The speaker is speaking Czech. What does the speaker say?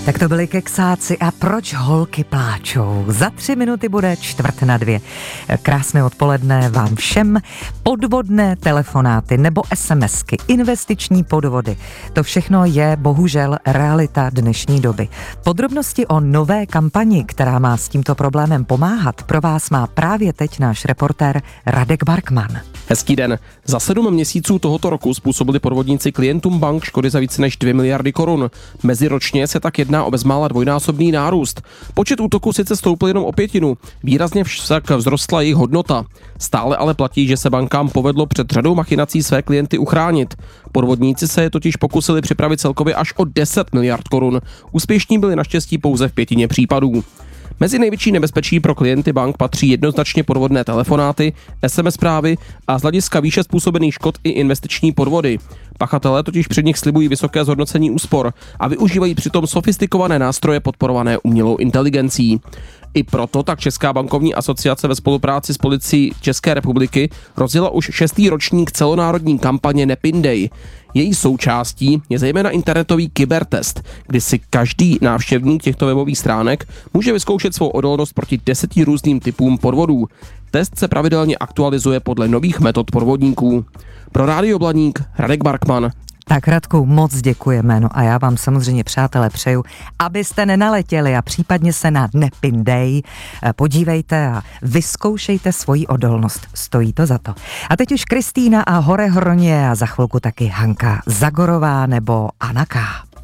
Tak to byli Keksáci a proč holky pláčou. Za 3 minuty bude 1:45. Krásné odpoledne vám všem. Podvodné telefonáty nebo SMSky, investiční podvody. To všechno je bohužel realita dnešní doby. Podrobnosti o nové kampani, která má s tímto problémem pomáhat, pro vás má právě teď náš reportér Radek Barkman. Hezký den. Za 7 měsíců tohoto roku způsobili podvodníci klientům bank škody za více než 2 miliardy korun. Meziročně se tak jedná o bezmála dvojnásobný nárůst. Počet útoků sice stoupl jenom o 1/5, výrazně však vzrostla jejich hodnota. Stále ale platí, že se bankám povedlo před řadou machinací své klienty uchránit. Podvodníci se je totiž pokusili připravit celkově až o 10 miliard korun. Úspěšní byli naštěstí pouze v 5 případů. Mezi největší nebezpečí pro klienty bank patří jednoznačně podvodné telefonáty, SMS zprávy a z hlediska výše způsobených škod i investiční podvody. Pachatelé totiž před nich slibují vysoké zhodnocení úspor a využívají přitom sofistikované nástroje podporované umělou inteligencí. I proto tak Česká bankovní asociace ve spolupráci s policií České republiky rozjela už 6. ročník celonárodní kampaně Nepindej. Její součástí je zejména internetový kybertest, kdy si každý návštěvník těchto webových stránek může vyzkoušet svou odolnost proti 10 různým typům podvodů. Test se pravidelně aktualizuje podle nových metod podvodníků. Pro Rádio Blaník Radek Barkman. Tak Radku, moc děkujeme, no a já vám samozřejmě, přátelé, přeju, abyste nenaletěli a případně se na Nepindej podívejte a vyzkoušejte svoji odolnost, stojí to za to. A teď už Kristýna a Horehroně a za chvilku taky Hanka Zagorová nebo Anaka.